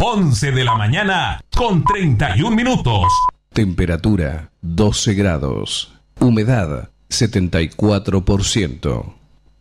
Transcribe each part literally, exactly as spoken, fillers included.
once de la mañana con treinta y un minutos. Temperatura doce grados. Humedad setenta y cuatro por ciento.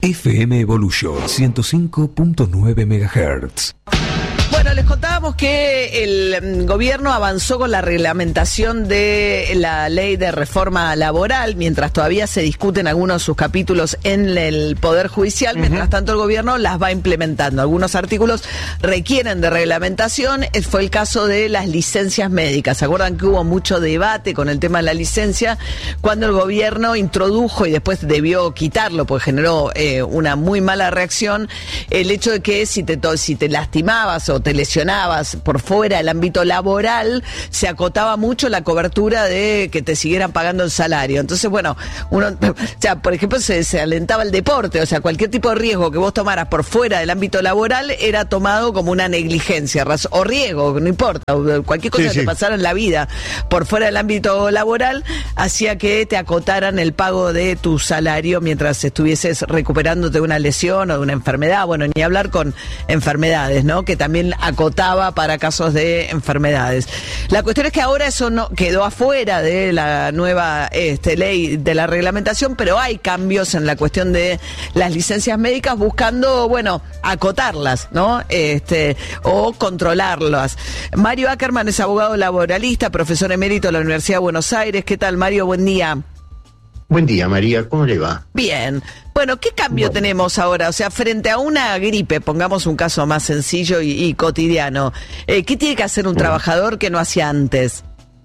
F M Evolution ciento cinco punto nueve megahertz. Bueno, les contábamos que el gobierno avanzó con la reglamentación de la ley de reforma laboral, mientras todavía se discuten algunos de sus capítulos en el Poder Judicial. Uh-huh. Mientras tanto, el gobierno las va implementando. Algunos artículos requieren de reglamentación. Fue el caso de las licencias médicas. ¿Se acuerdan que hubo mucho debate con el tema de la licencia cuando el gobierno introdujo y después debió quitarlo porque generó eh, una muy mala reacción el hecho de que si te, si te lastimabas o te lesionabas por fuera del ámbito laboral, se acotaba mucho la cobertura de que te siguieran pagando el salario. Entonces, bueno, uno, o sea, por ejemplo, se, se alentaba el deporte, o sea, cualquier tipo de riesgo que vos tomaras por fuera del ámbito laboral era tomado como una negligencia, o riesgo, no importa, cualquier cosa sí, que sí. te pasara en la vida por fuera del ámbito laboral, hacía que te acotaran el pago de tu salario mientras estuvieses recuperándote de una lesión o de una enfermedad, bueno, ni hablar con enfermedades, ¿no? Que también acotaba para casos de enfermedades. La cuestión es que ahora eso no quedó afuera de la nueva este, ley de la reglamentación, pero hay cambios en la cuestión de las licencias médicas buscando, bueno, acotarlas, ¿no? Este, o controlarlas. Mario Ackerman es abogado laboralista, profesor emérito de la Universidad de Buenos Aires. ¿Qué tal, Mario? Buen día. Buen día, María, ¿cómo le va? Bien. Bueno, ¿qué cambio bueno. tenemos ahora? O sea, frente a una gripe, pongamos un caso más sencillo y, y cotidiano, eh, ¿qué tiene que hacer un bueno. trabajador que no hacía antes?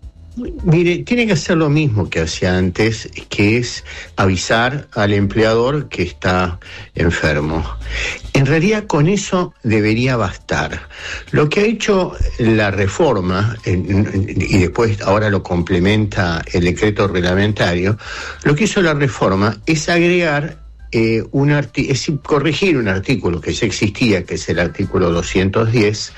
Mire, tiene que hacer lo mismo que hacía antes, que es avisar al empleador que está enfermo. En realidad con eso debería bastar. Lo que ha hecho la reforma, y después ahora lo complementa el decreto reglamentario, lo que hizo la reforma es agregar Eh, un arti- es corregir un artículo que ya existía, que es el artículo doscientos diez,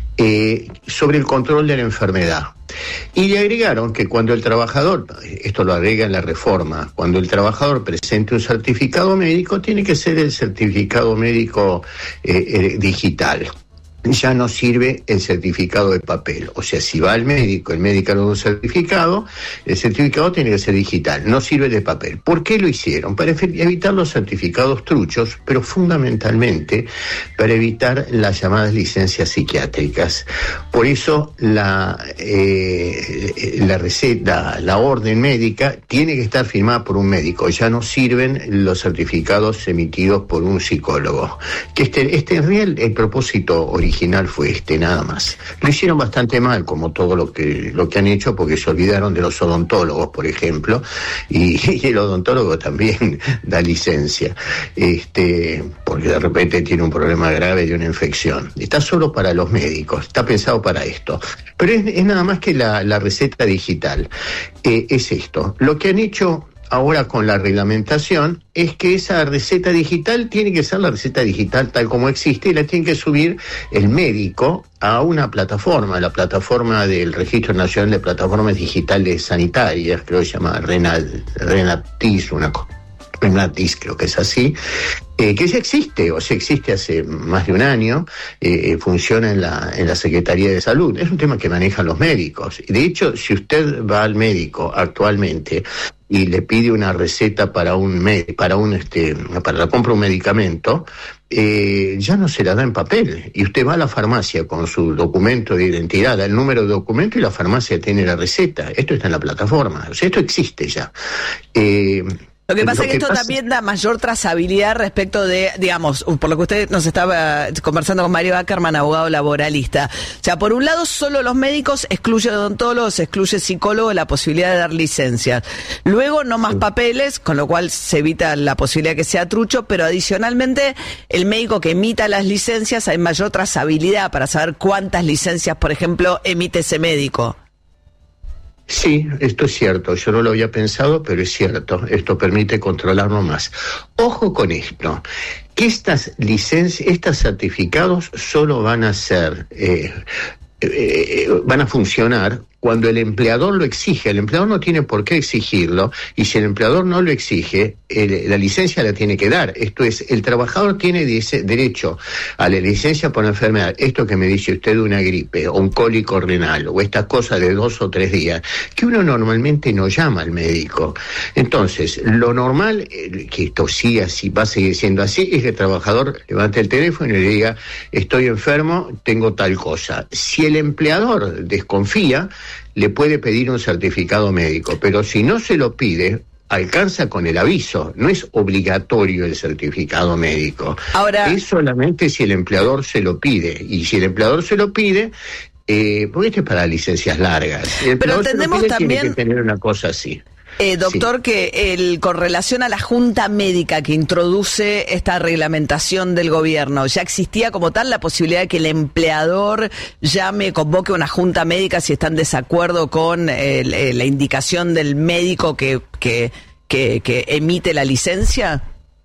eh, sobre el control de la enfermedad. Y le agregaron que cuando el trabajador, esto lo agrega en la reforma, cuando el trabajador presente un certificado médico, tiene que ser el certificado médico eh, eh, digital. Ya no sirve el certificado de papel. O sea, si va al médico, el médico le da un certificado, el certificado tiene que ser digital, no sirve de papel. ¿Por qué lo hicieron? Para evitar los certificados truchos, pero fundamentalmente para evitar las llamadas licencias psiquiátricas. Por eso la, eh, la receta, la orden médica, tiene que estar firmada por un médico. Ya no sirven los certificados emitidos por un psicólogo. Que este, este en real, el propósito original original fue este, nada más. Lo hicieron bastante mal, como todo lo que lo que han hecho, porque se olvidaron de los odontólogos, por ejemplo, y, y el odontólogo también da licencia, este, porque de repente tiene un problema grave de una infección. Está solo para los médicos, está pensado para esto. Pero es, es nada más que la, la receta digital. Eh, es esto. Lo que han hecho ahora con la reglamentación es que esa receta digital tiene que ser la receta digital tal como existe y la tiene que subir el médico a una plataforma, la plataforma del Registro Nacional de Plataformas Digitales Sanitarias, creo que se llama Renal, Renatis, una cosa. Renatis, creo que es así, eh, que ya existe, o sea, existe hace más de un año, eh, funciona en la, en la Secretaría de Salud. Es un tema que manejan los médicos. De hecho, si usted va al médico actualmente y le pide una receta para un para un este para la compra de un medicamento, eh, ya no se la da en papel, y usted va a la farmacia con su documento de identidad, da el número de documento y la farmacia tiene la receta. Esto está en la plataforma, o sea, esto existe ya. Eh, Lo que pasa es que, que esto pasa... también da mayor trazabilidad respecto de, digamos, por lo que usted nos estaba conversando con Mario Ackerman, abogado laboralista. O sea, por un lado, solo los médicos, excluye odontólogos, excluye psicólogos, la posibilidad de dar licencias. Luego, no más papeles, con lo cual se evita la posibilidad que sea trucho, pero adicionalmente, el médico que emita las licencias, hay mayor trazabilidad para saber cuántas licencias, por ejemplo, emite ese médico. Sí, esto es cierto, yo no lo había pensado, pero es cierto, esto permite controlarlo más. Ojo con esto, que estas licencias, estos certificados solo van a ser, eh, eh, van a funcionar cuando el empleador lo exige. El empleador no tiene por qué exigirlo, y si el empleador no lo exige, el, la licencia la tiene que dar. Esto es, el trabajador tiene dice, derecho a la licencia por enfermedad. Esto que me dice usted de una gripe, o un cólico renal, o estas cosas de dos o tres días, que uno normalmente no llama al médico. Entonces, lo normal, que esto sí así, va a seguir siendo así, es que el trabajador levante el teléfono y le diga, estoy enfermo, tengo tal cosa. Si el empleador desconfía, le puede pedir un certificado médico, pero si no se lo pide, alcanza con el aviso. No es obligatorio el certificado médico. Ahora, es solamente si el empleador se lo pide, y si el empleador se lo pide, eh, porque esto es para licencias largas. El pero empleador entendemos se lo pide, también, tiene que tener una cosa así. Eh, doctor, sí. que el, con relación a la Junta Médica que introduce esta reglamentación del gobierno, ¿ya existía como tal la posibilidad de que el empleador llame, convoque una Junta Médica si está en desacuerdo con el, el, la indicación del médico que, que, que, que emite la licencia?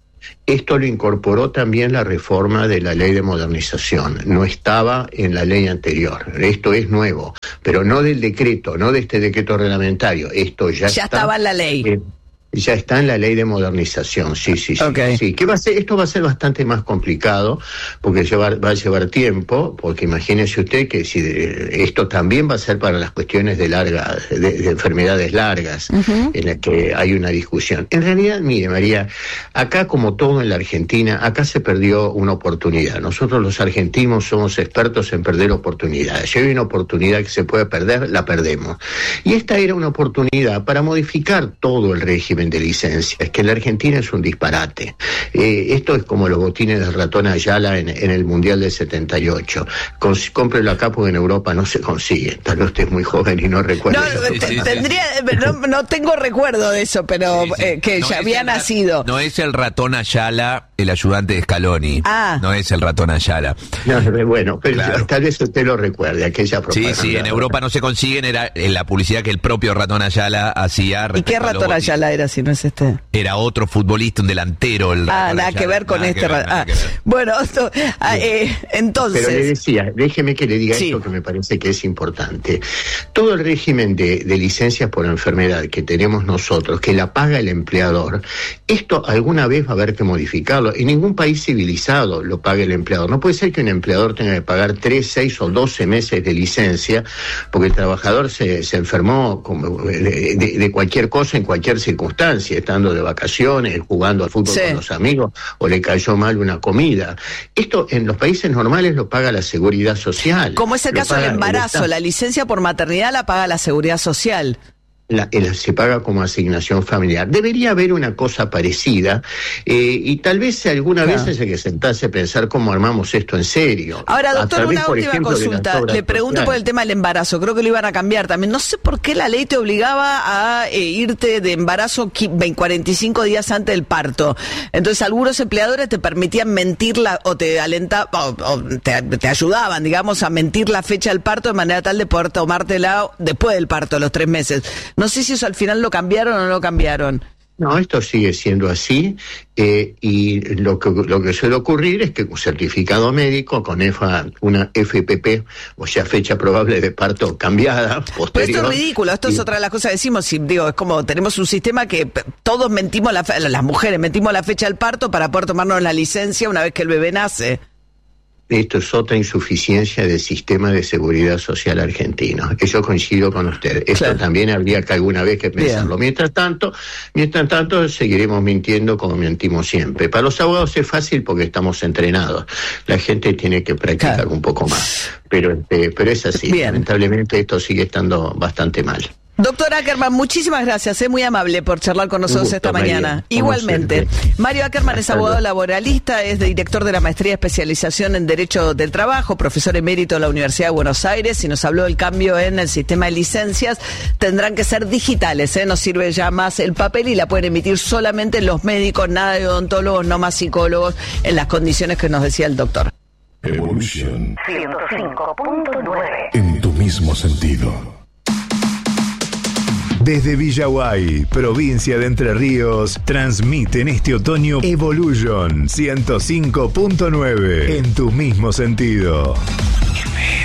Esto lo incorporó también la reforma de la ley de modernización. No estaba en la ley anterior. Esto es nuevo, pero no del decreto, no de este decreto reglamentario. Esto ya, ya está, estaba en la ley. Eh, ya está en la ley de modernización, sí, sí, sí. Okay. sí. ¿Qué va a ser? Esto va a ser bastante más complicado, porque llevar, va a llevar tiempo, porque imagínese usted que si de, esto también va a ser para las cuestiones de larga, de, de enfermedades largas, uh-huh. en las que hay una discusión. En realidad, mire, María, acá como todo en la Argentina, acá se perdió una oportunidad. Nosotros los argentinos somos expertos en perder oportunidades. Si hay una oportunidad que se puede perder, la perdemos. Y esta era una oportunidad para modificar todo el régimen de licencia. Es que en la Argentina es un disparate. Eh, esto es como los botines del ratón Ayala en, en el Mundial del setenta y ocho. Cons- cómprelo acá porque en Europa no se consigue. Tal vez usted es muy joven y no recuerda. No, t- t- tendría, no, no tengo recuerdo de eso, pero sí, sí. Eh, que no ya había nacido. No es el ratón Ayala, el ayudante de Scaloni. Ah. No es el ratón Ayala. No, bueno, pero claro. Tal vez usted lo recuerde, aquella propaganda. Sí, sí, en Europa no se consiguen, era en la publicidad que el propio ratón Ayala hacía. ¿Y qué ratón Ayala era? Si no es este. Era otro futbolista, un delantero. El ah, nada que ver con este. Ver, ah, bueno, esto, ah, eh, entonces. Pero le decía, déjeme que le diga sí. esto que me parece que es importante. Todo el régimen de, de licencias por enfermedad que tenemos nosotros, que la paga el empleador, esto alguna vez va a haber que modificarlo. En ningún país civilizado lo paga el empleador. No puede ser que un empleador tenga que pagar tres, seis o doce meses de licencia porque el trabajador se, se enfermó como de, de, de cualquier cosa en cualquier circunstancia, estando de vacaciones, jugando al fútbol sí. con los amigos, o le cayó mal una comida. Esto en los países normales lo paga la Seguridad Social. Como es el caso del embarazo, la licencia por maternidad la paga la Seguridad Social. La, el, se paga como asignación familiar. Debería haber una cosa parecida eh, y tal vez alguna claro. vez haya que sentarse a pensar cómo armamos esto en serio. Ahora, doctor, través, una última ejemplo, consulta. Le pregunto sociales. por el tema del embarazo. Creo que lo iban a cambiar también. No sé por qué la ley te obligaba a eh, irte de embarazo cuarenta y cinco días antes del parto. Entonces, algunos empleadores te permitían mentir la, o te alentaban, o, o te, te ayudaban, digamos, a mentir la fecha del parto de manera tal de poder tomártela después del parto, a los tres meses. No sé si eso al final lo cambiaron o no lo cambiaron. No, esto sigue siendo así eh, y lo que lo que suele ocurrir es que un certificado médico con F A, una F P P, o sea, fecha probable de parto cambiada, posterior. Pero esto es ridículo, esto y... es otra de las cosas que decimos, si, digo, es como tenemos un sistema que todos mentimos, la, las mujeres mentimos la fecha del parto para poder tomarnos la licencia una vez que el bebé nace. Esto es otra insuficiencia del sistema de seguridad social argentino. Eso coincido con usted. Esto claro. también habría que alguna vez que pensarlo. Bien. Mientras tanto, mientras tanto seguiremos mintiendo como mentimos siempre. Para los abogados es fácil porque estamos entrenados. La gente tiene que practicar claro. un poco más. Pero, eh, pero es así. Bien. Lamentablemente esto sigue estando bastante mal. Doctor Ackerman, muchísimas gracias, es muy amable por charlar con nosotros gusto, esta María. mañana. Igualmente. Mario Ackerman es abogado laboralista, es director de la maestría de especialización en Derecho del Trabajo, profesor emérito de la Universidad de Buenos Aires, y nos habló del cambio en el sistema de licencias. Tendrán que ser digitales, ¿eh? No sirve ya más el papel y la pueden emitir solamente los médicos, nada de odontólogos, no más psicólogos, en las condiciones que nos decía el doctor. Evolution ciento cinco punto nueve. En tu mismo sentido. Desde Villaguay, provincia de Entre Ríos, transmiten este otoño Evolution ciento cinco punto nueve. En tu mismo sentido.